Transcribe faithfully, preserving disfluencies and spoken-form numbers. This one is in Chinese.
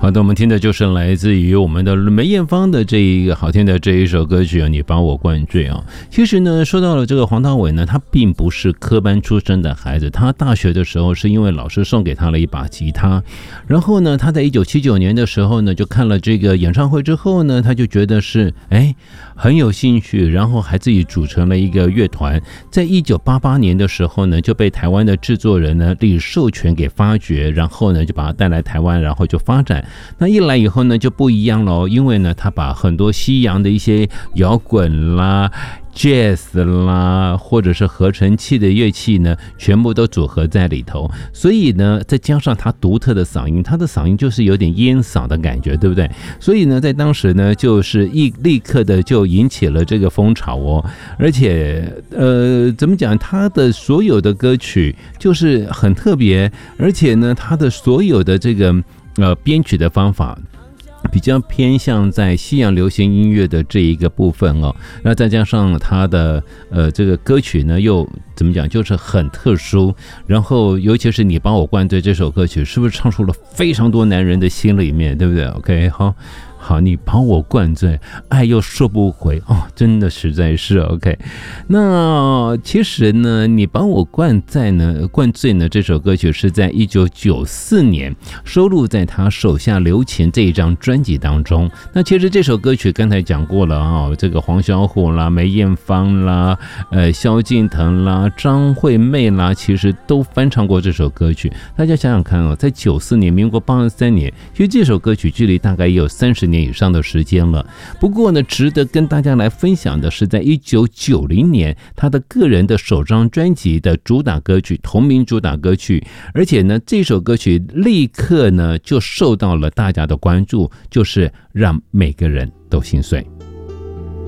好的，我们听的就是来自于我们的梅艳芳的这一个好听的这一首歌曲啊，你把我灌醉啊。其实呢，说到了这个黄大炜呢，他并不是科班出身的孩子，他大学的时候是因为老师送给他了一把吉他，然后呢，他在一九七九年的时候呢，就看了这个演唱会之后呢，他就觉得是哎很有兴趣，然后还自己组成了一个乐团。在一九八八年的时候呢，就被台湾的制作人呢李寿全给发掘，然后呢就把他带来台湾，然后就发展。那一来以后呢就不一样了，因为呢他把很多西洋的一些摇滚啦、jazz 啦，或者是合成器的乐器呢，全部都组合在里头。所以呢，再加上他独特的嗓音，他的嗓音就是有点烟嗓的感觉，对不对？所以呢，在当时呢，就是一立刻的就引起了这个风潮哦。而且，呃，怎么讲？他的所有的歌曲就是很特别，而且呢，他的所有的这个呃编曲的方法比较偏向在西洋流行音乐的这一个部分哦，那再加上他的呃这个歌曲呢又怎么讲，就是很特殊，然后尤其是你把我灌醉这首歌曲，是不是唱出了非常多男人的心里面，对不对 ？OK， 好。好，你把我灌醉，爱又收不回哦，真的实在是 OK。那其实呢，你把我灌在呢，灌醉呢，这首歌曲是在一九九四年收录在他手下留情这一张专辑当中。那其实这首歌曲刚才讲过了啊、哦，这个黄小琥啦、梅艳芳啦、呃萧敬腾啦、张惠妹啦，其实都翻唱过这首歌曲。大家想想看哦，在九四年，民国八十三年，其实这首歌曲距离大概也有三十年以上的时间了。不过呢，值得跟大家来分享的是，在一九九零年，他的个人的首张专辑的主打歌曲，同名主打歌曲，而且呢，这首歌曲立刻呢就受到了大家的关注，就是让每个人都心碎。